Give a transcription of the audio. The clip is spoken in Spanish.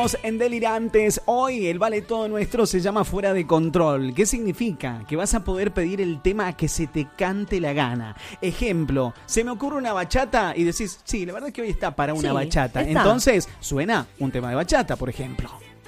Seguimos en Delirantes. Hoy el Vale Todo Nuestro se llama Fuera de Control. ¿Qué significa? Que vas a poder pedir el tema que se te cante la gana. Ejemplo, se me ocurre una bachata y decís, sí, la verdad es que hoy está para una bachata. Está. Entonces, suena un tema de bachata, por ejemplo.